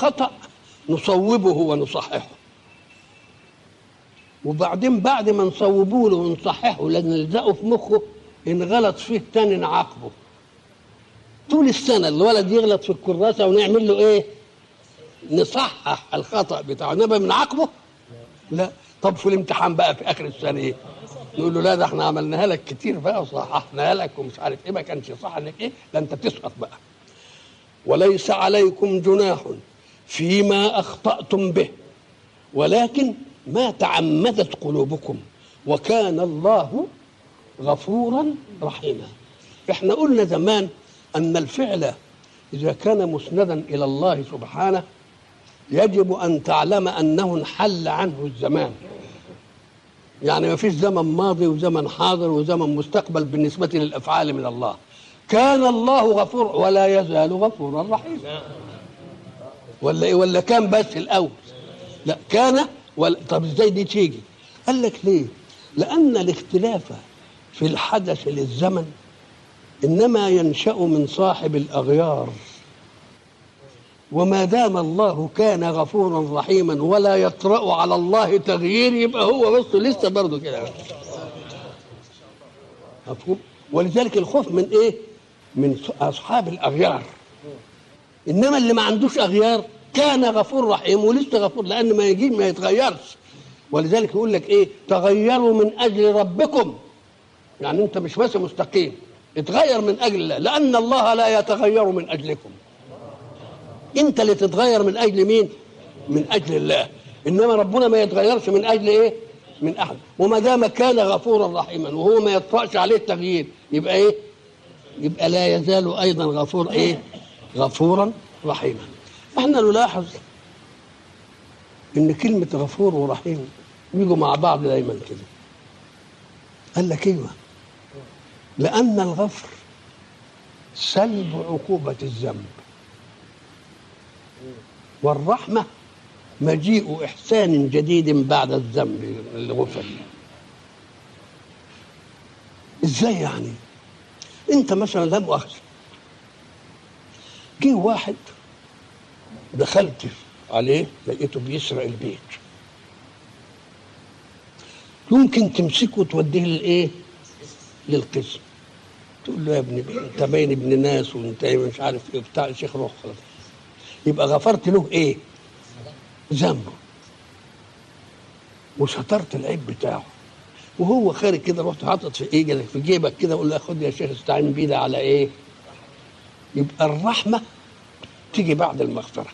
خطأ نصوبه ونصححه، وبعدين بعد ما نصوبه له ونصححه لازم نلزقه في مخه، إن غلط فيه تاني نعاقبه. طول السنة الولد يغلط في الكراسة ونعمل له إيه؟ نصحح الخطأ بتاعه، إنما بنعاقبه؟ لا. طب في الامتحان بقى في آخر السنة إيه؟ نقول له لا ده احنا عملناها لك كتير بقى وصححناها لك ومش عارف إيه، ما كانش صح إنك إيه؟ لا أنت تسقط بقى. وليس عليكم جناح فيما أخطأتم به ولكن ما تعمدت قلوبكم وكان الله غفورا رحيما. احنا قلنا زمان أن الفعل إذا كان مسندا إلى الله سبحانه يجب أن تعلم أنه انحل عنه الزمان، يعني ما فيش زمن ماضي وزمن حاضر وزمن مستقبل بالنسبة للأفعال من الله. كان الله غفور ولا يزال غفورا رحيما، ولا إيه؟ ولا كان بس الأول؟ لا كان طب ازاي دي تيجي؟ قال لك ليه؟ لأن الاختلاف في الحدث للزمن إنما ينشأ من صاحب الأغيار، وما دام الله كان غفورا رحيما ولا يطرأ على الله تغيير يبقى هو بس لسه برضه كده. مفهوم؟ ولذلك الخوف من ايه؟ من اصحاب الاغيار. انما اللي ما عندوش اغيار كان غفور رحيم ولسه غفور، لان ما يجي ما يتغيرش. ولذلك يقول لك ايه؟ تغيروا من اجل ربكم، يعني انت مش بس مستقيم، اتغير من اجل الله، لان الله لا يتغير من اجلكم. انت اللي تتغير من اجل مين؟ من اجل الله. انما ربنا ما يتغيرش من اجل ايه؟ من احد. وما دام كان غفورا رحيما وهو ما يطرأش عليه التغيير يبقى ايه؟ يبقى لا يزال ايضا غفور ايه؟ غفورا رحيما. احنا نلاحظ ان كلمه غفور ورحيم بيجوا مع بعض دايما كده. قال لك ايوه، لان الغفر سلب عقوبه الذنب، والرحمه مجيء إحسان جديد بعد الذنب اللي غفر. إزاي يعني؟ أنت مثلا لا مؤاخذة جه واحد دخلت عليه لقيته بيسرق البيت، يمكن تمسكه وتوديه للإيه؟ للقسم. تقول له يا ابني أنت باين ابن ناس وأنت مش عارف إيه بتاع الشيخ روح خلاص، يبقى غفرت له إيه؟ ذنبه وسترت العيب بتاعه. وهو خارج كده رحت حاطط في ايه في جيبك كده اقول له خد يا شيخ استعين بيه ده على ايه؟ يبقى الرحمه تيجي بعد المغفره،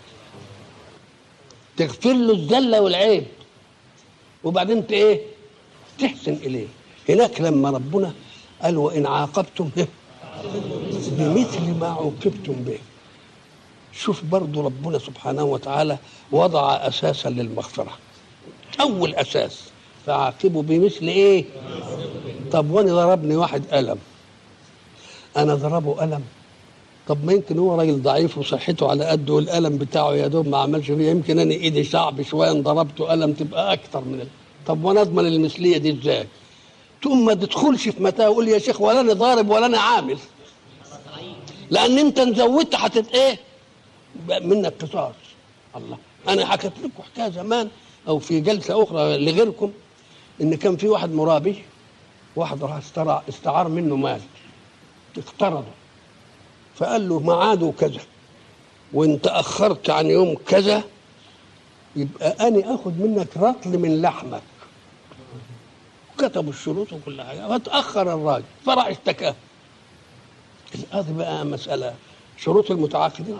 تغفر له الذله والعيب وبعدين ايه؟ تحسن اليه. هناك لما ربنا قال وان عاقبتم بمثل ما عوقبتم به، شوف برضو ربنا سبحانه وتعالى وضع أساسا للمغفرة. أول أساس فعاقبوا بمثل إيه؟ طب وأنا ضربني واحد ألم، أنا ضربه ألم، طب ما يمكن هو راجل ضعيف وصحته على قده والألم بتاعه يا دوب ما عملش فيه، يمكن أنا إيدي شعب شوية ضربته ألم تبقى أكتر من طب وأنا أضمن المثلية دي إزاي؟ تقوم ما تدخلش في متاهة وقول يا شيخ ولا أنا ضارب ولا أنا عامل، لأن أنت نزودت حتت إيه؟ منك قصاص. الله، انا حكيت لكم حكايه زمان او في جلسه اخرى لغيركم ان كان في واحد مرابي، واحد راح استعار منه مال اقترضه، فقال له ميعاده كذا وانت اخرت عن يوم كذا يبقى انا اخذ منك رطل من لحمك. كتبوا الشروط وكل حاجه، فتاخر الراجل فراح اشتكاه. القاضي بقى مساله شروط المتعاقدين،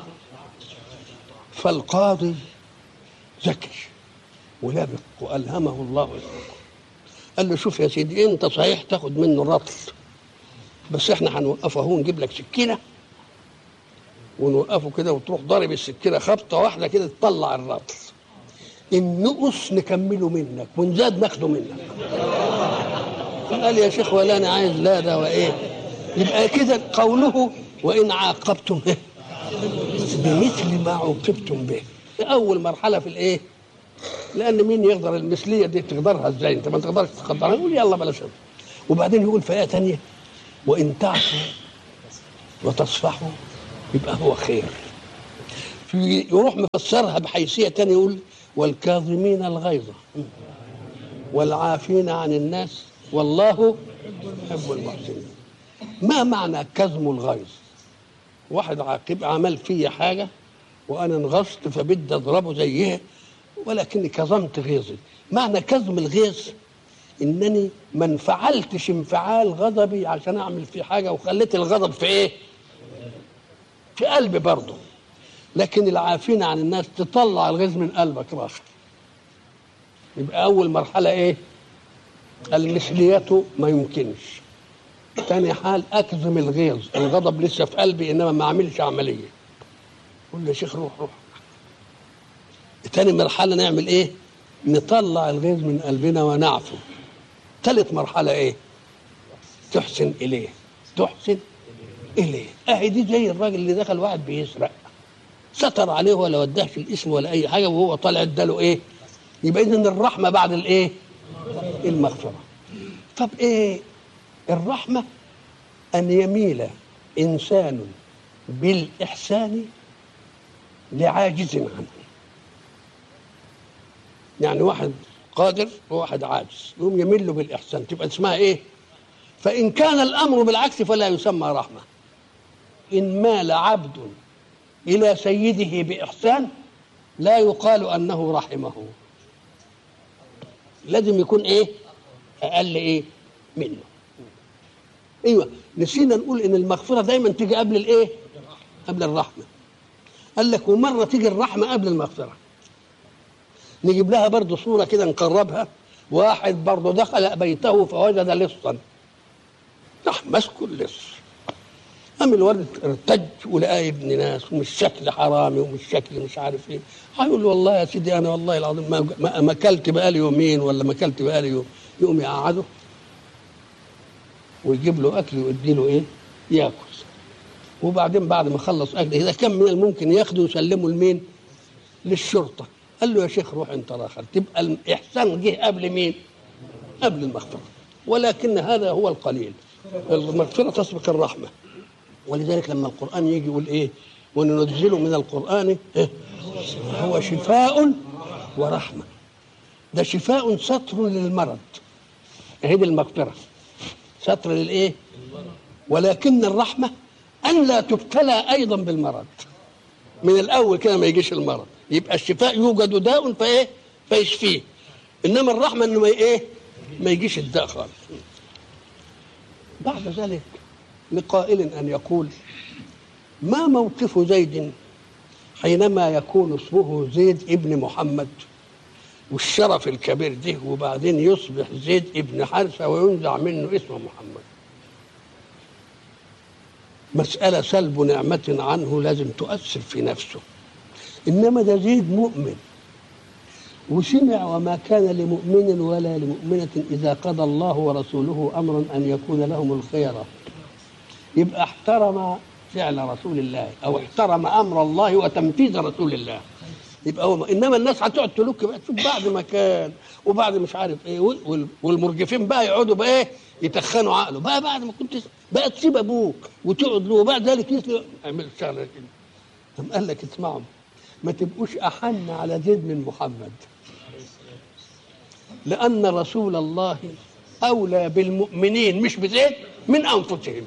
فالقاضي ذكي ولبق والهمه الله الحكم، قال له شوف يا سيدي انت صحيح تاخد منه الرطل، بس احنا هنوقفه اهو نجيب لك سكينه ونوقفه كده وتروح ضارب السكينه خبطه واحده كده تطلع الرطل، النقص نكمله منك ونزاد ناخده منك. قال يا شيخ ولا انا عايز لا ده وايه. يبقى كده قوله وان عاقبتم بمثل ما عوقبتم به، اول مرحله في الايه؟ لان مين يقدر المثليه دي تقدرها ازاي؟ انت ما تقدرش تقدرها، يقول يلا بلاش. وبعدين يقول في ايه ثانيه وان تعفوا وتصفحوا يبقى هو خير. يروح مفسرها بحيثية تانية يقول والكاظمين الغيظ والعافين عن الناس والله يحب المحسنين. ما معنى كظم الغيظ؟ واحد عاقب عمل فيا حاجة وأنا انغصت فبدي أضربه زيها ولكني كظمت غيظي. معنى كظم الغيظ إنني ما انفعلتش انفعال غضبي عشان أعمل فيه حاجة وخليت الغضب في إيه؟ في قلبي برضه. لكن العافين عن الناس تطلع الغيظ من قلبك راسك. يبقى أول مرحلة إيه؟ المثلية ما يمكنش. تاني حال أكظم الغيظ، الغضب لسه في قلبي إنما ما أعملش عملية. قول يا شيخ روح. تاني مرحلة نعمل إيه؟ نطلع الغيظ من قلبنا ونعفو. ثالث مرحلة إيه؟ تحسن إليه. أهي دي زي الراجل اللي دخل واحد بيسرق، ستر عليه ولا ودهش الاسم ولا أي حاجة وهو طالع اداله إيه؟ يبقى إذن الرحمة بعد الإيه؟ المغفرة. طب إيه؟ الرحمة أن يميل إنسان بالإحسان لعاجز عنه. يعني واحد قادر وواحد عاجز يقوم يميل له بالإحسان، تبقى اسمها إيه؟ فإن كان الأمر بالعكس فلا يسمى رحمة. إن مال عبد إلى سيده بإحسان لا يقال أنه رحمه، لازم يكون إيه؟ أقل إيه؟ منه. ايوه نسينا نقول ان المغفره دايما تيجي قبل الايه؟ قبل الرحمه. قال لك ومره تيجي الرحمه قبل المغفره. نجيب لها برضه صوره كده نقربها. واحد برضه دخل بيته فوجد لصا، راح مسكه اللص، قام الولد ارتج ولقاه ابن ناس ومش شكل حرامي ومش شكل مش عارف ايه. هيقول له والله يا سيدي انا والله العظيم ما اكلت بقالي يومين ولا ما اكلت بقالي يوم. يقوم يقعده ويجيب له اكل ويدي له ايه؟ ياكل. وبعدين بعد ما خلص اكل اذا كان من الممكن ياخده ويسلمه لمين؟ للشرطه. قال له يا شيخ روح انت راخر. تبقى الاحسان جه قبل مين؟ قبل المغفره. ولكن هذا هو القليل. المغفره تسبق الرحمه. ولذلك لما القران يجي يقول ايه؟ وننزل من القران إيه؟ هو شفاء ورحمه. ده شفاء ستر للمرض. هي دي المغفره، ستر للايه؟ ولكن الرحمه ان لا تبتلى ايضا بالمرض من الاول كده ما يجيش المرض. يبقى الشفاء يوجد داء فايه؟ فيشفيه. انما الرحمه انه ما ايه؟ ما يجيش الداء خالص. بعد ذلك لقائل ان يقول ما موقف زيد حينما يكون اسمه زيد ابن محمد والشرف الكبير ده وبعدين يصبح زيد ابن حارثة وينزع منه اسم محمد. مسألة سلب نعمة عنه لازم تؤثر في نفسه. إنما ده زيد مؤمن وسمع وما كان لمؤمن ولا لمؤمنة إذا قضى الله ورسوله أمرا أن يكون لهم الخيرة. يبقى احترم فعل رسول الله أو احترم أمر الله وتنفيذ رسول الله. يبقى هو انما الناس هتقعد تلوك بقى تشوف بعد ما كان وبعد مش عارف ايه والمرجفين بقى يقعدوا بقى ايه؟ يتخنوا عقله بقى بعد ما كنت بقى تسيب ابوك وتقعد له وبعد ذلك يسلم اعمل شغله كده. قام قال لك اسمعوا ما تبقوش احن على زيد من محمد، لان رسول الله اولى بالمؤمنين مش بزيد من انفسهم.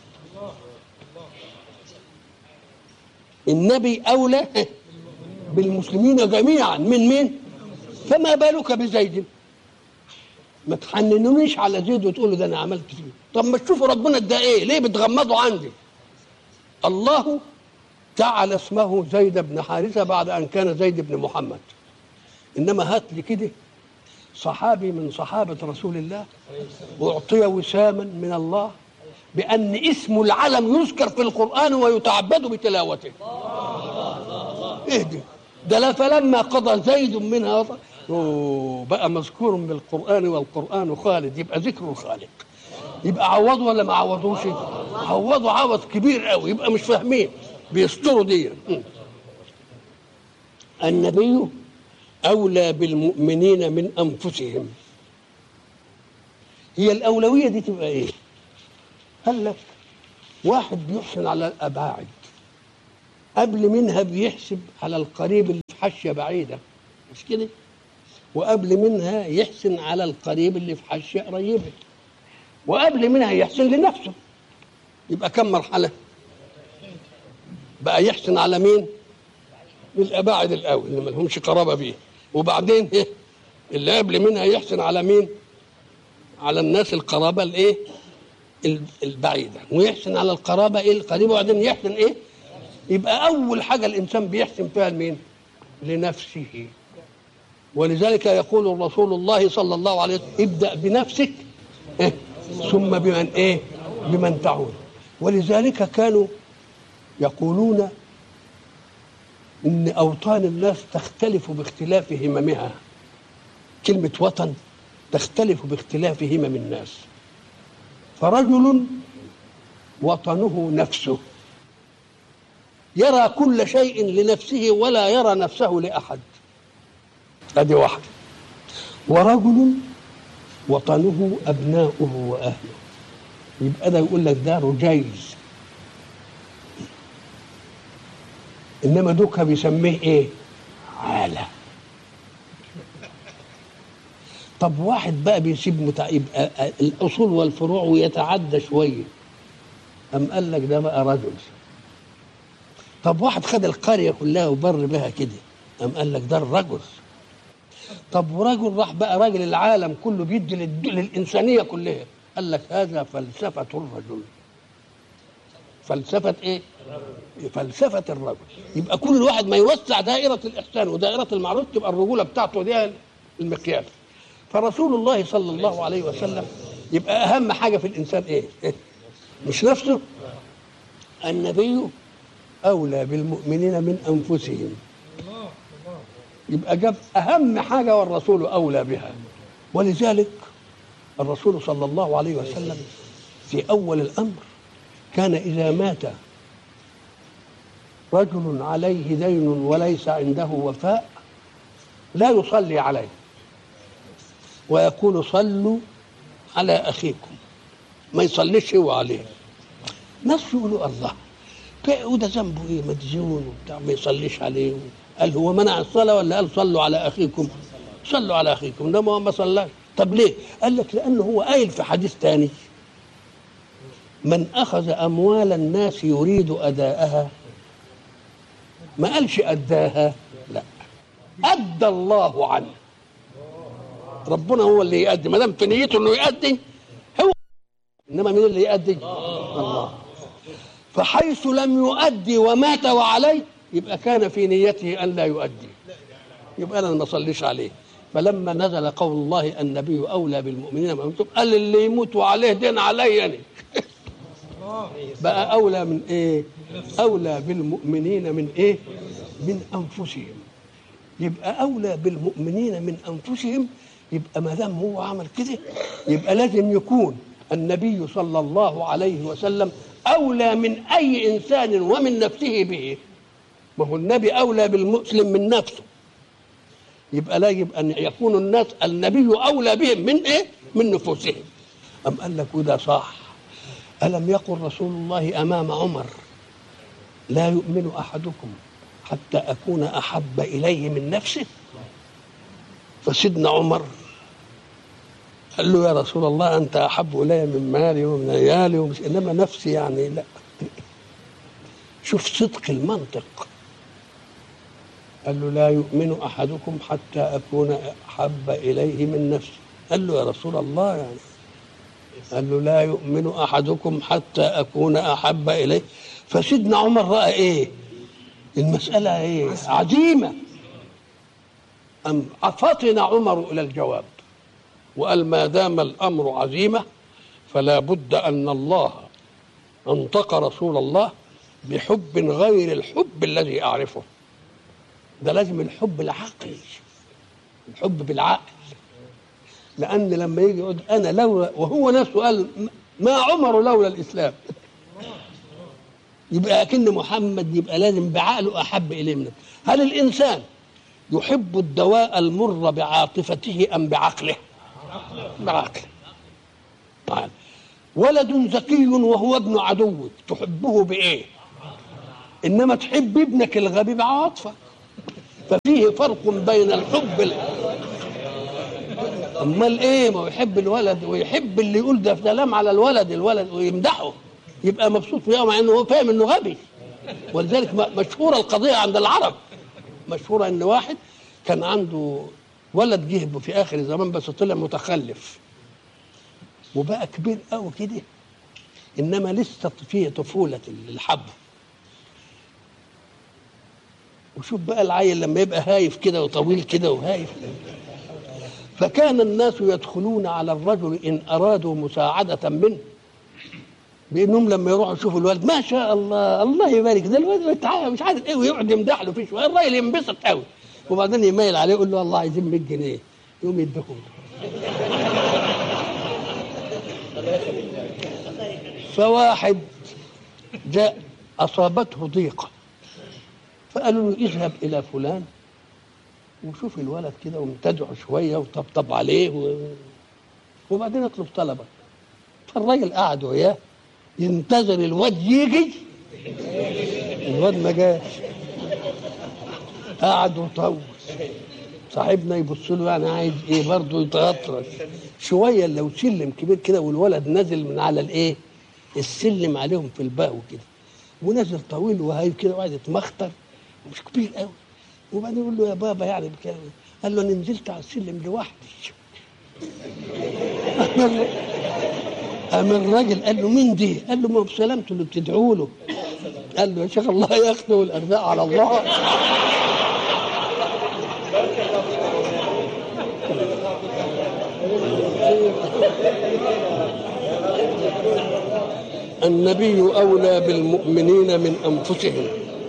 النبي اولى بالمسلمين جميعا من مين؟ فما بالك بزيد؟ ما تحننونيش على زيد وتقولوا ده انا عملت فيه. طب ما تشوفوا ربنا ده ايه؟ ليه بتغمضوا عندي؟ الله جعل اسمه زيد بن حارثة بعد ان كان زيد بن محمد. انما هات لي كده صحابي من صحابة رسول الله اعطي وساما من الله بان اسم العلم يذكر في القرآن ويتعبد بتلاوته. اهدي ده لا فلما قضى زيد منها بقى مذكور بالقرآن والقرآن خالد. يبقى ذكر الخالق. يبقى عوضوا ولا ما عوضوش؟ عوضوا عوض كبير قوي. يبقى مش فاهمين بيستروا دي. النبي أولى بالمؤمنين من أنفسهم. هي الأولوية دي تبقى إيه؟ قال لك واحد بيحسن على الأباعد قبل منها بيحسب على القريب اللي في حاشيه بعيده، مش كده؟ وقبل منها يحسن على القريب اللي في حاشيه قريبه، وقبل منها يحسن لنفسه. يبقى كم مرحله بقى؟ يحسن على مين؟ الاباعد الاول اللي ما لهمش قرابه بيه، وبعدين ايه اللي قبل منها يحسن على مين؟ على الناس القرابه الايه؟ البعيده، ويحسن على القرابه ايه؟ القريبه، وبعدين يحسن ايه؟ يبقى اول حاجه الانسان بيحسن فيها لمين؟ لنفسه. ولذلك يقول رسول الله صلى الله عليه وسلم: ابدأ بنفسك إيه؟ ثم بمن ايه؟ بمن تعود. ولذلك كانوا يقولون ان اوطان الناس تختلف باختلاف هممها. كلمه وطن تختلف باختلاف همم الناس. فرجل وطنه نفسه، يرى كل شيء لنفسه ولا يرى نفسه لأحد، ادي واحده. ورجل وطنه أبناؤه وأهله، يبقى ده يقول لك ده رجيز. إنما دوكا بيسميه إيه؟ عالة. طب واحد بقى بيسيب يبقى الأصول والفروع ويتعدى شوية، أم قال لك ده بقى رجل. طب واحد خد القرية كلها وبر بها كده، أم قال لك ده الرجل. طب ورجل راح بقى راجل العالم كله بيدي للإنسانية كلها، قال لك هذا فلسفة الرجل. فلسفة ايه؟ فلسفة الرجل. يبقى كل واحد ما يوسع دائرة الإحسان ودائرة المعروف تبقى الرجولة بتاعته دي المقياس. فرسول الله صلى الله عليه وسلم يبقى أهم حاجة في الإنسان إيه؟ مش نفسه. النبي أولى بالمؤمنين من أنفسهم. يبقى جاب أهم حاجة والرسول أولى بها. ولذلك الرسول صلى الله عليه وسلم في أول الأمر كان إذا مات رجل عليه دين وليس عنده وفاء لا يصلي عليه، ويقول صلوا على أخيكم، ما يصليش هو عليه. ناس يقولوا الله وده ذنبه ايه؟ مديون وبتاع ما يصليش عليه. قال هو منع الصلاه ولا قال صلوا على اخيكم؟ صلوا على اخيكم، ده ما صلاش. طب ليه؟ قال لك لانه هو قايل في حديث ثاني: من اخذ اموال الناس يريد اداءها، ما قالش اداها، لا، ادى الله عنه. ربنا هو اللي يؤدي، ما دام في نيته انه يؤدي هو، انما مين اللي يؤدي؟ الله. فحيث لم يؤدي ومات وعليه يبقى كان في نيته ان لا يؤدي، يبقى انا ما اصليش عليه. فلما نزل قول الله النبي اولى بالمؤمنين من انفسهم، قال اللي يموت وعليه دين علي انا. بقى اولى من ايه؟ اولى بالمؤمنين من ايه؟ من انفسهم. يبقى اولى بالمؤمنين من انفسهم. يبقى ما دام هو عمل كده يبقى لازم يكون النبي صلى الله عليه وسلم أولى من أي إنسان ومن نفسه به. ما هو النبي أولى بالمسلم من نفسه، يبقى لا يجب أن يكون الناس النبي أولى بهم من إيه؟ من نفوسهم. أم قال لك وده صح. ألم يقل رسول الله أمام عمر: لا يؤمن أحدكم حتى أكون أحب إليه من نفسه؟ فسيدنا عمر قال له: يا رسول الله أنت أحب إلي من مالي ومن عيالي ومش إنما نفسي يعني لا. شوف صدق المنطق. قال له: لا يؤمن أحدكم حتى أكون أحب إليه من نفسي. قال له: يا رسول الله يعني. قال له: لا يؤمن أحدكم حتى أكون أحب إليه. فسيدنا عمر رأى إيه؟ المسألة إيه؟ عزيمة. أم فطن عمر إلى الجواب وقال: ما دام الأمر عزيمة فلا بد أن الله أنطق رسول الله بحب غير الحب الذي أعرفه. ده لازم الحب العقلي، الحب بالعقل. لأن لما يجي يقول أنا لولا، وهو نفسه قال ما عمر لولا الإسلام، يبقى أكن محمد يبقى لازم بعقله أحب إليه منه. هل الإنسان يحب الدواء المر بعاطفته أم بعقله؟ بعقله. طيب ولد ذكي وهو ابن عدوك تحبه بإيه؟ انما تحب ابنك الغبي بعواطفك. ففيه فرق بين الحب امال ايه؟ ما هو يحب الولد ويحب اللي يقول ده كلام على الولد ويمدحه، يبقى مبسوط فيه مع انه هو فاهم انه غبي. ولذلك مشهوره القضيه عند العرب، مشهوره ان واحد كان عنده ولد جه في اخر الزمان بس طلع متخلف وبقى كبير قوي كده، انما لسه فيه طفوله الحب. وشوف بقى العيل لما يبقى هايف كده وطويل كده وهايف. فكان الناس يدخلون على الرجل ان ارادوا مساعده منه بانهم لما يروحوا يشوفوا الولد ما شاء الله الله يبارك ده الولد مش عارف ايه، ويقعد يمدح له فيه شويه، الراجل ينبسط قوي وبعدين يميل عليه يقول له والله عايزين 100 جنيه يقوم يديهم. فواحد جاء اصابته ضيقه فقالوا له اذهب الى فلان وشوف الولد كده وامتدعه شويه وطبطب عليه وبعدين اطلب طلبك. فالراجل قعد وياه ينتظر الواد يجي، الواد ما جاش، قعد وطول. صاحبنا يبص له يعني عايز ايه برضه، يتغطرس شويه. لو سلم كبير كده والولد نازل من على الايه السلم عليهم في الباء كده، ونازل طويل وهايب كده وقاعد يتمخطر مش كبير قوي. وبعدين يقول له يا بابا يعني بكده، قال له انا نزلت على السلم لوحدي. قام الراجل قال له مين دي؟ قال له ما بسلامته اللي بتدعوا له. قال له يا شيخ الله ياخده والارزاق على الله. النبي أولى بالمؤمنين من أنفسهم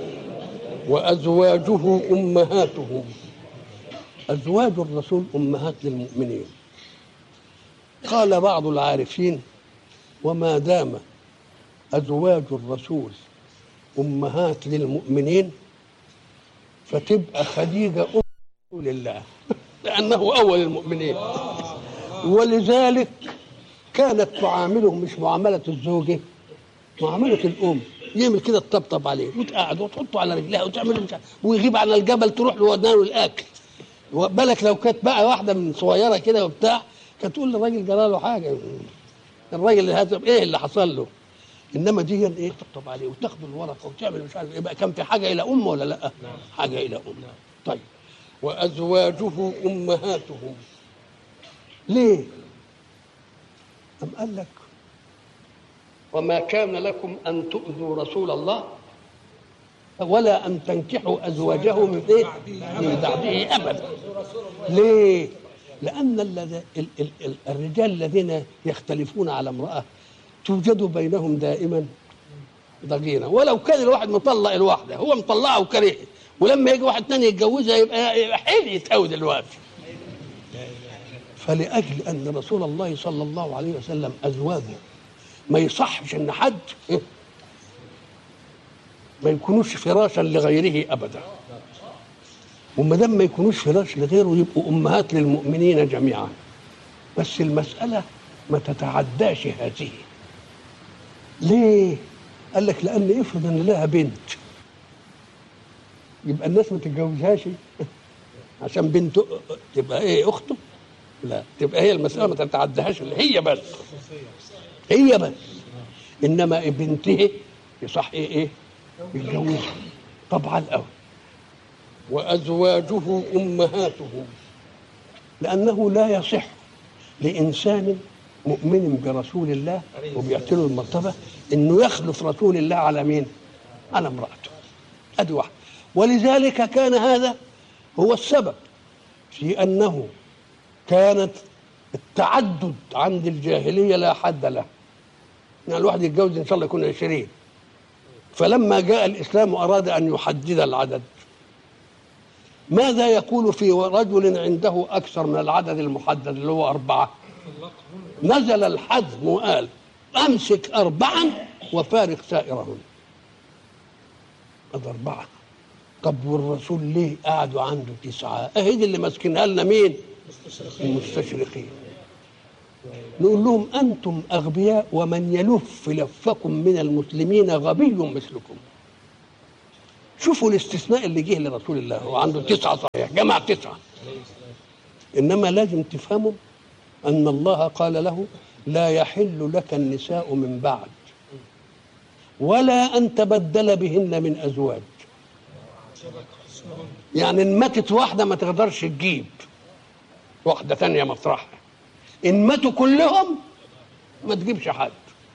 وأزواجه أمهاتهم. أزواج الرسول أمهات للمؤمنين. قال بعض العارفين وما دام أزواج الرسول أمهات للمؤمنين فتبقى خديجة أم رسول الله لأنه أول المؤمنين، ولذلك كانت تعامله مش معاملة الزوجة، معاملة الأم. يعمل كده تطبطب عليه وتقعد وتحطه على رجلها وتعمل مش ويغيب على الجبل تروح له ودانه الأكل. بالك لو كانت بقى واحدة من صغيرة كده وبتاع كانت تقول للراجل جرى له حاجة، الراجل هذا إيه اللي حصل له؟ إنما دي إيه تطبطب عليه وتاخد الورقة وتعمل مش عارف إيه. بقى كان في حاجة إلى أم ولا لأ؟ حاجة إلى أم. طيب وأزواجه أمهاتهم. ليه؟ أم قال لك وما كان لكم أن تؤذوا رسول الله ولا أن تنكحوا أزواجه من إيه؟ من بعده أبدا. ليه؟ لأن الرجال الذين يختلفون على امرأة توجد بينهم دائما ضغينة، ولو كان الواحد مطلق الواحدة هو مطلقها وكرهها، ولما يجي واحد تاني يتجوزها يبقى حيل قوي دلوقتي. فلأجل أن رسول الله صلى الله عليه وسلم أزواجه ما يصحش أن حد ما يكونوش فراشا لغيره أبدا، وما دام ما يكونوش فراش لغيره يبقوا أمهات للمؤمنين جميعا. بس المسألة ما تتعداش هذه. ليه؟ قال لك لأن افرض أن لها بنت يبقى الناس ما تتجوزهاش عشان بنته تبقى ايه اخته؟ لا، تبقى هي المسألة ما تتعداهاش اللي هي بس هي بس، انما بنته يصح ايه يتجوزها طبعا الاول. وازواجه امهاتهم، لانه لا يصح لانسان مؤمن برسول الله وبيعتله المرتبه انه يخلف رسول الله على مين؟ على امراته. ادي واحد. ولذلك كان هذا هو السبب في انه كانت التعدد عند الجاهليه لا حد له، يعني الواحد يتجوز ان شاء الله يكون 20. فلما جاء الاسلام اراد ان يحدد العدد. ماذا يقول في رجل عنده اكثر من العدد المحدد اللي هو 4؟ نزل الحزم وقال امسك 4 وفارق سائرهن. هذا 4. طب والرسول ليه قعدوا عنده 9؟ اهي دي اللي ماسكينها لنا مين؟ المستشرقين. نقول لهم انتم اغبياء ومن يلف لفكم من المسلمين غبي مثلكم. شوفوا الاستثناء اللي جه لرسول الله، هو عنده 9 صحيح، جمع 9. إنما لازم تفهموا أن الله قال له لا يحل لك النساء من بعد ولا أن تبدل بهن من أزواج. يعني إن ماتت واحدة ما تقدرش تجيب واحدة ثانية مطرحها، إن ماتوا كلهم ما تجيبش حد.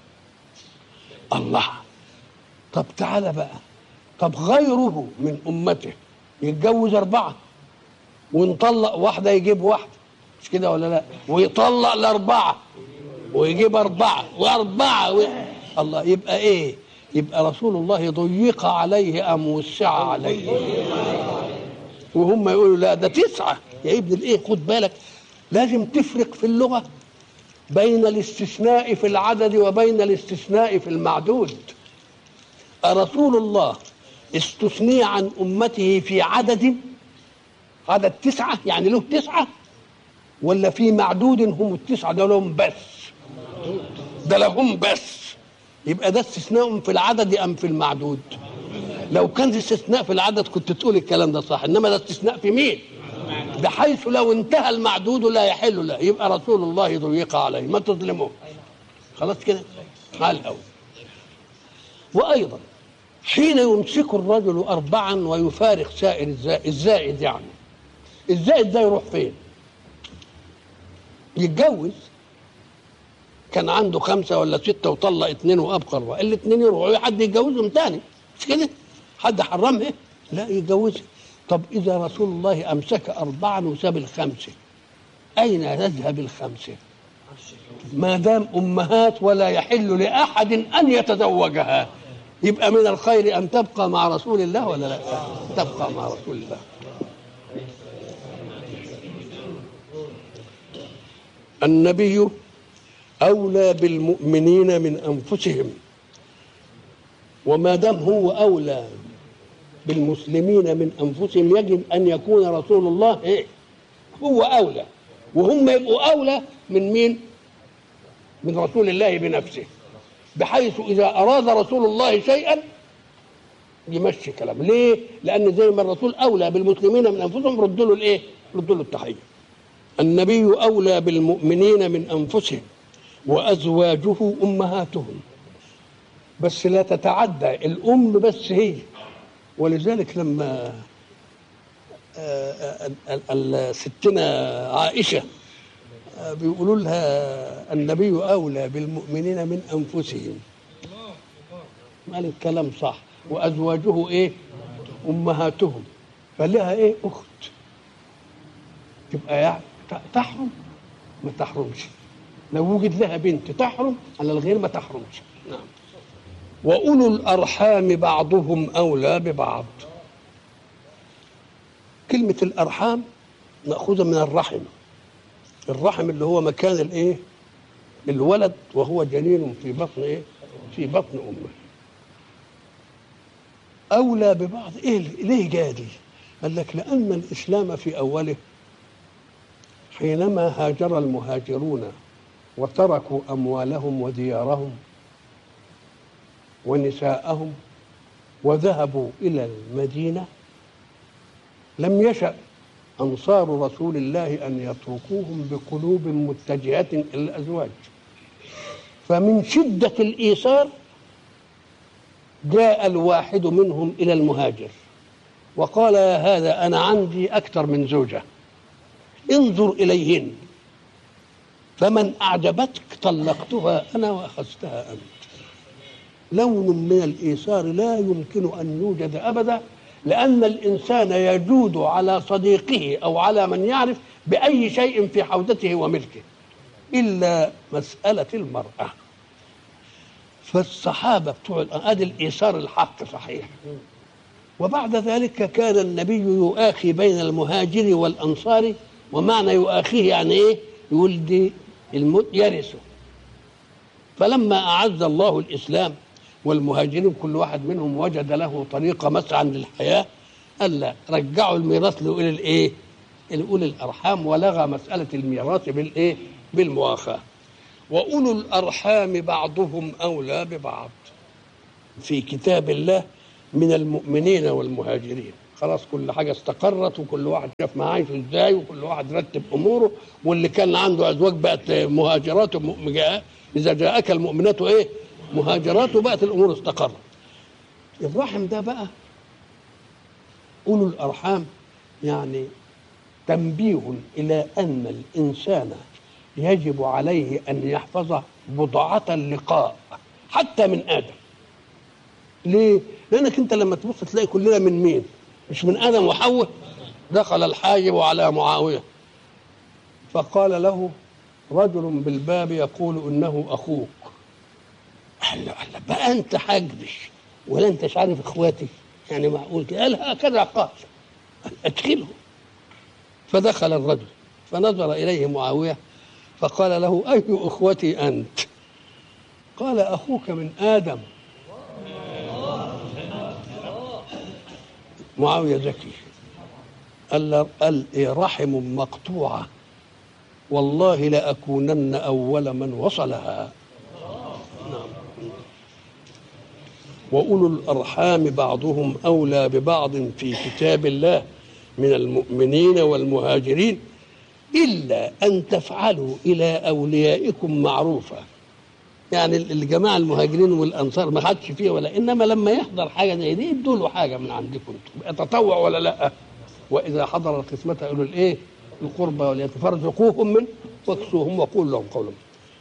الله، طب تعالى بقى، طب غيره من أمته يتجوز 4 ونطلق واحدة يجيب واحدة، مش كده ولا لا؟ ويطلق ال4 ويجيب 4 و4 الله، يبقى ايه؟ يبقى رسول الله ضيق عليه ام وسع عليه؟ وهم يقولوا لا ده 9 يا ابن الايه. خد بالك، لازم تفرق في اللغة بين الاستثناء في العدد وبين الاستثناء في المعدود. رسول الله استثني عن أمته في عدد 9 يعني له 9، ولا في معدود هم ال9 ده لهم بس؟ ده لهم بس. يبقى ده استثناء في العدد أم في المعدود؟ لو كان استثناء في العدد كنت تقول الكلام ده صح، إنما ده استثناء في مين؟ بحيث لو انتهى المعدود لا يحل له. يبقى رسول الله ضيق عليه، ما تظلموه. خلاص كده على الأول. وأيضا حين يمسك الرجل 4 ويفارق سائر الزائد، يعني الزائد ده يروح فين؟ يتجوز، كان عنده 5 ولا 6 وطلق 2 وأبقى 4، ال2 يروحوا حد يتجوزهم تاني، مش كده؟ حد حرمها؟ لا، يتجوزها. طب إذا رسول الله أمسك 4 وساب 5، أين يذهب 5؟ ما دام أمهات ولا يحل لأحد أن يتزوجها، يبقى من الخير أن تبقى مع رسول الله ولا لا؟ تبقى مع رسول الله. النبي أولى بالمؤمنين من أنفسهم، وما دام هو أولى بالمسلمين من أنفسهم يجب أن يكون رسول الله هو أولى، وهم يبقوا أولى من مين؟ من رسول الله بنفسه، بحيث إذا أراد رسول الله شيئا يمشي كلامه. ليه؟ لأن زي ما الرسول أولى بالمسلمين من أنفسهم ردوا له الإيه؟ ردوا له التحية. النبي أولى بالمؤمنين من أنفسهم وأزواجه أمهاتهم، بس لا تتعدى الأم بس هي. ولذلك لما ستنا عائشة بيقولوا لها النبي أولى بالمؤمنين من أنفسهم، قال الكلام صح، وأزواجه إيه؟ أمهاتهم، فلها إيه؟ أخت، تبقى يعني تحرم؟ ما تحرمش. لو وجد لها بنت تحرم على الغير ما تحرمش. نعم. وأولو الأرحام بعضهم أولى ببعض. كلمة الأرحام مأخوذة من الرحم، الرحم اللي هو مكان الإيه؟ الولد وهو جنين في بطن إيه؟ في بطن أمه. أولى ببعض إيه؟ ليه جادي؟ قال لك لأن الإسلام في أوله حينما هاجر المهاجرون وتركوا أموالهم وديارهم ونساءهم وذهبوا إلى المدينة، لم يشأ أنصار رسول الله أن يتركوهم بقلوب متجهة إلى الأزواج، فمن شدة الإيثار جاء الواحد منهم إلى المهاجر وقال يا هذا أنا عندي أكثر من زوجة، انظر إليهن، فمن أعجبتك طلقتها أنا وأخذتها أنت. لون من الإيثار لا يمكن أن يوجد أبدا، لأن الإنسان يجود على صديقه أو على من يعرف بأي شيء في حوزته وملكه إلا مسألة المرأة. فالصحابة بتوع هذا الإيثار الحق صحيح. وبعد ذلك كان النبي يؤاخي بين المهاجر والأنصار، ومعنى يؤاخيه يعني إيه؟ يقول دي يرثه. فلما أعز الله الإسلام والمهاجرين كل واحد منهم وجد له طريقة مسعى للحياة، قال لا، رجعوا الميراث لأولي الإيه؟ لأولي الأرحام، ولغى مسألة الميراث بالإيه؟ بالمؤاخاة. وأولو الأرحام بعضهم أولى ببعض. في كتاب الله من المؤمنين والمهاجرين. خلاص كل حاجه استقرت، وكل واحد شاف ما عايش ازاي، وكل واحد رتب اموره، واللي كان عنده ازواج بقت مهاجرات اذا جاءك المؤمنات ايه مهاجرات، وبقت الامور استقرت. الرحم ده بقى اولو الارحام، يعني تنبيه الى ان الانسان يجب عليه ان يحفظ بضعة اللقاء حتى من ادم. ليه؟ لانك انت لما تبص تلاقي كلنا من مين؟ مش من ادم وحواء. دخل الحاجب على معاويه فقال له رجل بالباب يقول انه اخوك. قال له بقى انت حاجبش ولا انتش عارف اخواتي؟ يعني معقول كده؟ قال هكذا قال ادخله. فدخل الرجل فنظر اليه معاويه فقال له اي اخوتي انت؟ قال اخوك من ادم. معاويه ذكي، قال إيه رحم مقطوعه والله لاكونن اول من وصلها. وأولو الأرحام بعضهم أولى ببعض في كتاب الله من المؤمنين والمهاجرين إلا أن تفعلوا إلى أوليائكم معروفا. يعني الجماعة المهاجرين والأنصار ما حدش فيه ولا، إنما لما يحضر حاجة زي دي ادوا له حاجة من عندكم انتم، تطوع ولا لا. وإذا حضر القسمة قالوا الإيه القربى واليتامى فارزقوهم منه واكسوهم وقولوا لهم قولا.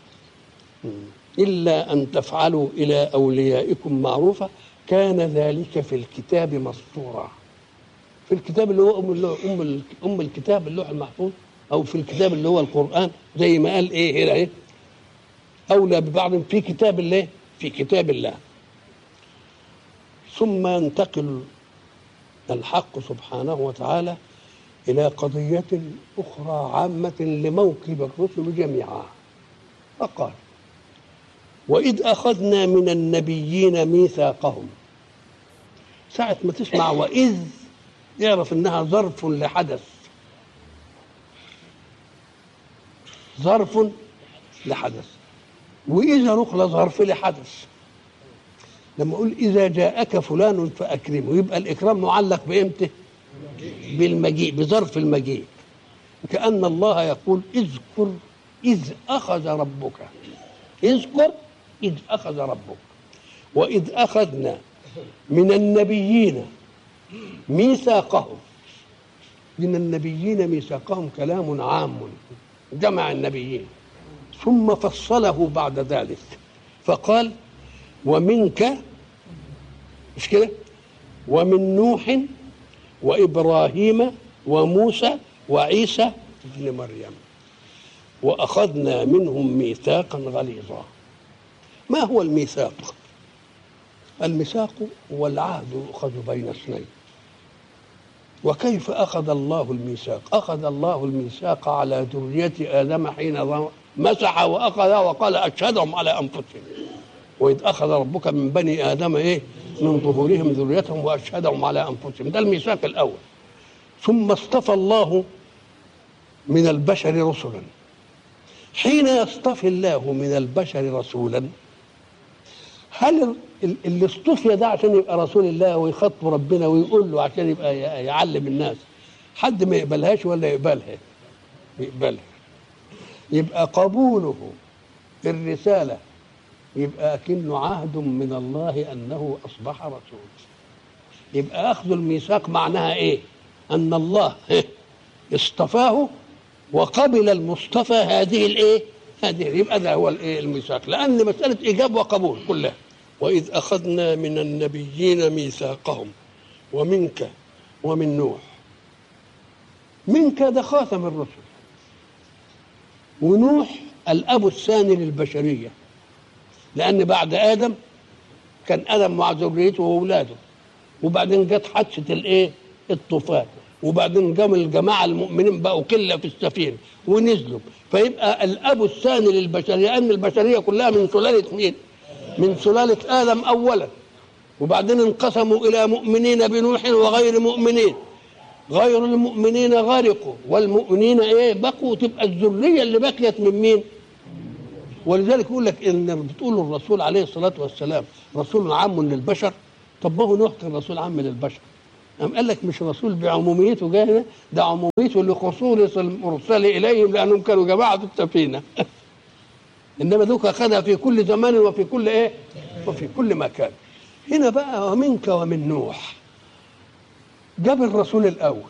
إلا أن تفعلوا إلى أوليائكم معروفا كان ذلك في الكتاب مسطورا. في الكتاب اللي هو أم الكتاب اللوح المحفوظ، أو في الكتاب اللي هو القرآن، زي ما قال إيه هنا إيه أولى ببعض في كتاب الله، في كتاب الله. ثم ينتقل الحق سبحانه وتعالى إلى قضية أخرى عامة لموكب الرسل جميعا، فقال وإذ أخذنا من النبيين ميثاقهم. ساعة ما تسمع وإذ يعرف إنها ظرف لحدث، ظرف لحدث. وإذا نقل ظرف لحدث. لما أقول إذا جاءك فلان فأكرمه، يبقى الإكرام معلق بإمتى؟ بالمجيء، بظرف المجيء. كأن الله يقول اذكر إذ أخذ ربك، اذكر إذ أخذ ربك. وإذ أخذنا من النبيين ميثاقهم. من النبيين ميثاقهم كلام عام جمع النبيين، ثم فصله بعد ذلك فقال ومنك، مش كده؟ ومن نوح وإبراهيم وموسى وعيسى ابن مريم وأخذنا منهم ميثاقا غليظا. ما هو الميثاق؟ الميثاق هو العهد يؤخذ بين اثنين. وكيف أخذ الله الميثاق؟ أخذ الله الميثاق على ذرية آدم حين مسح وأخذ وقال أشهدهم على أنفسهم. وإذ أخذ ربك من بني آدم إيه؟ من ظهورهم ذريتهم وأشهدهم على أنفسهم. ده الميثاق الأول. ثم اصطفى الله من البشر رسلا. حين يصطفي الله من البشر رسولا، هل اللي اصطفي ده عشان يبقى رسول الله ويخاطب ربنا ويقول له عشان يبقى يعلم الناس، حد ما يقبلهاش ولا يقبلها؟ يقبلها. يبقى قبوله الرسالة يبقى أكنه عهد من الله أنه أصبح رسول. يبقى أخذ الميثاق معناها إيه؟ أن الله اصطفاه وقبل المصطفى هذه الإيه؟ هذه. يبقى ده هو الإيه؟ الميثاق. لأن مسألة إيجاب وقبول كلها. وإذ أخذنا من النبيين ميثاقهم ومنك ومن نوح. منك ده خاتم الرسل، ونوح الأب الثاني للبشرية، لأن بعد آدم كان آدم مع ذريته وأولاده، وبعدين جت حادثة الإيه؟ الطوفان، وبعدين قام الجماعة المؤمنين بقوا كلها في السفينة ونزلوا. فيبقى الأب الثاني للبشرية، أن البشرية كلها من سلالة مين؟ من سلالة آدم أولا، وبعدين انقسموا إلى مؤمنين بنوح وغير مؤمنين. غير المؤمنين غرقوا والمؤمنين إيه؟ بقوا. تبقى الذرية اللي بقيت من مين؟ ولذلك يقول لك إن بتقول الرسول عليه الصلاة والسلام رسول عام للبشر، طب ما هو نوح كان رسول عام للبشر. قال لك مش رسول بعموميته جاي هنا، ده عموميته لخصوص المرسل اليهم لانهم كانوا جماعه في السفينه. انما ذوك اخذها في كل زمان وفي كل ايه؟ وفي كل مكان. هنا بقى ومنك ومن نوح، جاب الرسول الاول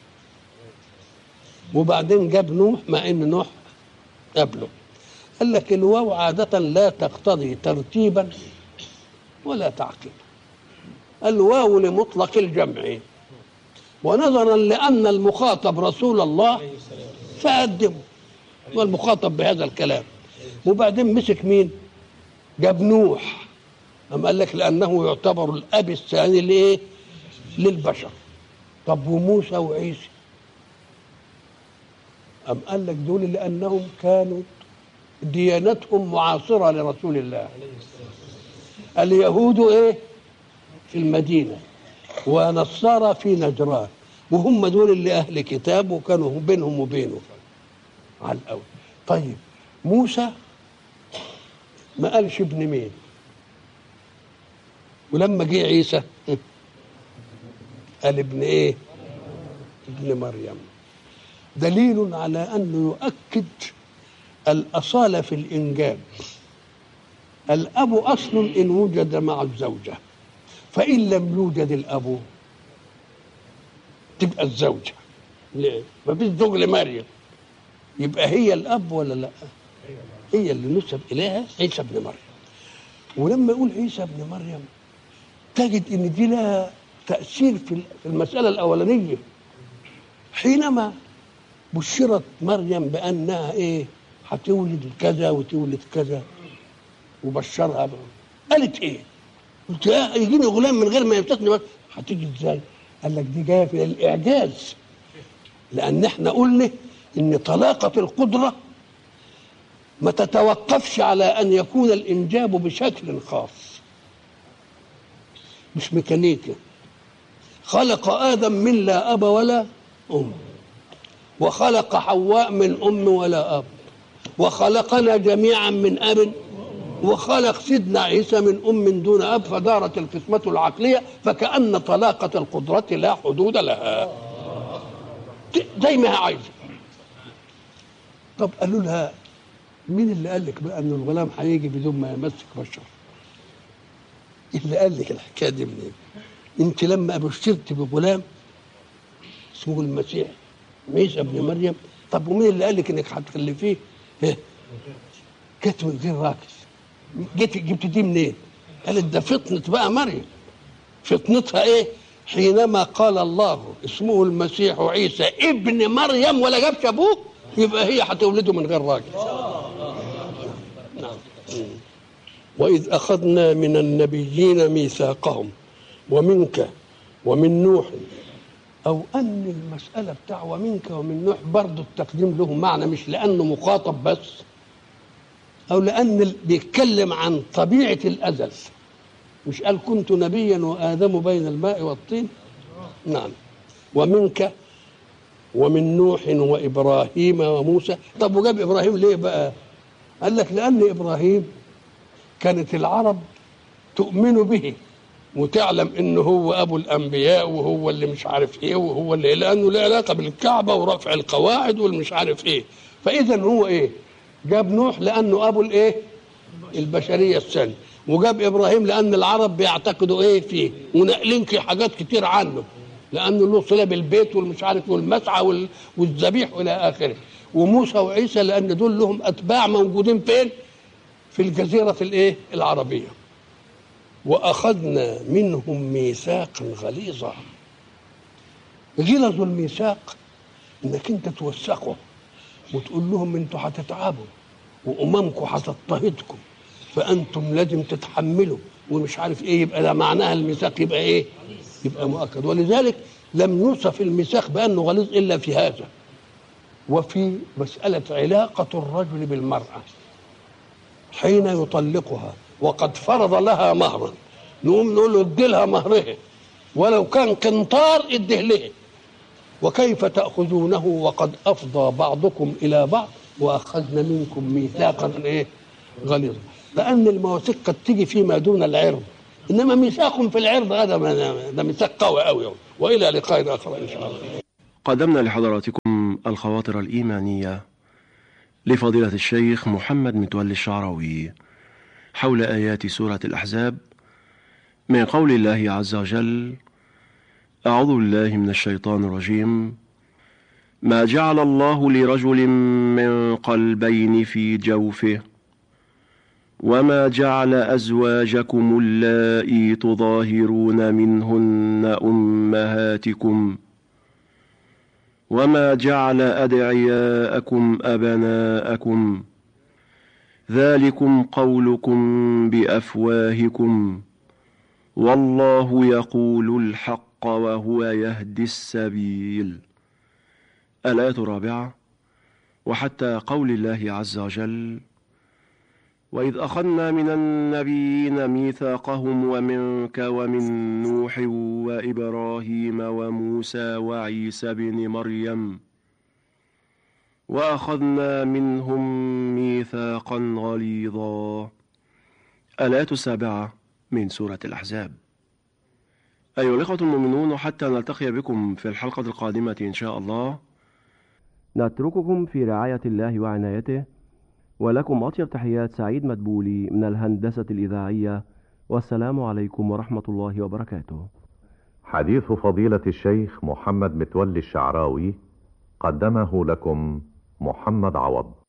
وبعدين جاب نوح، مع ان نوح قبله. قال لك الواو عاده لا تقتضي ترتيبا ولا تعقيبا، الواو لمطلق الجمع، ونظرا لأن المخاطب رسول الله فقدمه والمخاطب بهذا الكلام. وبعدين مسك مين؟ جاب نوح. أم قال لك لأنه يعتبر الأب الثاني لإيه؟ للبشر. طب وموسى وعيسى؟ أم قال لك دول لأنهم كانوا ديانتهم معاصرة لرسول الله. اليهود إيه؟ في المدينة، ونصارى في نجران، وهم دول اللي أهل كتاب وكانوا بينهم وبينه على الأول. طيب موسى ما قالش ابن مين، ولما جه عيسى قال ابن ايه؟ ابن مريم. دليل على أنه يؤكد الأصالة في الإنجاب. الأب أصل إن وجد مع الزوجة، فإن لم يوجد الأب تبقى الزوجة. ليه؟ ما فيش زوج لمريم، يبقى هي الأب ولا لا؟ هي اللي نسب إليها عيسى ابن مريم. ولما يقول عيسى ابن مريم تجد إن دي لها تأثير في المسألة الأولانية. حينما بشرت مريم بأنها إيه؟ هتولد كذا وتولد كذا، وبشرها قالت إيه؟ قلت يجيني غلام من غير ما يمسكني، بس هتيجي ازاي؟ قال لك دي جايه في الاعجاز، لان احنا قلنا ان طلاقه القدره ما تتوقفش على ان يكون الانجاب بشكل خاص، مش ميكانيكا. خلق ادم من لا اب ولا ام، وخلق حواء من ام ولا اب، وخلقنا جميعا من اب، وخلق سيدنا عيسى من أم دون أب، فدارت القسمة العقلية، فكأن طلاقة القدرة لا حدود لها زي ما هي عايزة. طب قالوا لها مين اللي قال لك بقى أن الغلام هيجي بدون ما يمسك بشر؟ اللي قال لك الحكاية دي منين؟ أنت لما بشرت بغلام اسمه المسيح عيسى ابن مريم، طب ومين اللي قال لك إنك هتخلفيه؟ جت من غير راجل. جبت دي منين؟ قالت ده فطنة بقى مريم. فطنتها ايه؟ حينما قال الله اسمه المسيح عيسى ابن مريم ولا جابش ابوه، يبقى هي هتولده من غير راجل. نعم. وإذ أخذنا من النبيين ميثاقهم ومنك ومن نوح، أو أن المسألة بتاع ومنك ومن نوح برضه التقديم له معنى، مش لأنه مخاطب بس، أو لأن بيتكلم عن طبيعة الأزل. مش قال كنت نبيا وآدم بين الماء والطين؟ نعم. ومنك ومن نوح وإبراهيم وموسى. طب وجاب إبراهيم ليه بقى؟ قال لك لأن إبراهيم كانت العرب تؤمن به وتعلم إنه هو أبو الأنبياء وهو اللي مش عارف إيه وهو اللي، لأنه له علاقة بالكعبة ورفع القواعد والمش عارف إيه. فإذا هو إيه؟ جاب نوح لأنه أبو الإيه؟ البشرية الثانية، وجاب إبراهيم لأن العرب بيعتقدوا إيه فيه، ونقلين حاجات كتير عنه لأنه له صلة بالبيت والمش عارف والمسعى والذبيح إلى آخره. وموسى وعيسى لأن دول لهم أتباع موجودين فين؟ في الجزيرة الإيه؟ العربية. وأخذنا منهم ميثاقا غليظا. غلظ الميثاق إنك أنت توثقه وتقول لهم انتوا هتتعبوا واممكم هتضطهدكم فانتم لازم تتحملوا ومش عارف ايه، يبقى ده معناها الميثاق يبقى ايه؟ يبقى مؤكد. ولذلك لم يوصف الميثاق بانه غليظ الا في هذا، وفي مساله علاقه الرجل بالمراه حين يطلقها وقد فرض لها مهرا، نقوم نقول له ادي لها مهرها ولو كان قنطار اديه لها. وكيف تأخذونه وقد أفضى بعضكم إلى بعض وأخذنا منكم ميثاقا إيه؟ غليظا. لأن المواثيق قد تيجي فيما دون العرض، انما ميثاق في العرض هذا ده ميثاق قوي قوي. والى لقاء اخر ان شاء الله. قدمنا لحضراتكم الخواطر الإيمانية لفضيلة الشيخ محمد متولي الشعراوي حول آيات سورة الأحزاب من قول الله عز وجل: أعوذ بالله من الشيطان الرجيم. ما جعل الله لرجل من قلبين في جوفه وما جعل أزواجكم اللائي تظاهرون منهن أمهاتكم وما جعل أدعياءكم أبناءكم ذلكم قولكم بأفواهكم والله يقول الحق وهو يهدي السبيل. الآية الرابعة. وحتى قول الله عز وجل: وإذ أخذنا من النبيين ميثاقهم ومنك ومن نوح وإبراهيم وموسى وعيسى بن مريم وأخذنا منهم ميثاقا غليظا. الآية السابعة من سورة الأحزاب. أيها الإخوة المؤمنون، حتى نلتقي بكم في الحلقة القادمة إن شاء الله، نترككم في رعاية الله وعنايته، ولكم أطيب تحيات سعيد مدبولي من الهندسة الإذاعية، والسلام عليكم ورحمة الله وبركاته. حديث فضيلة الشيخ محمد متولي الشعراوي قدمه لكم محمد عوض.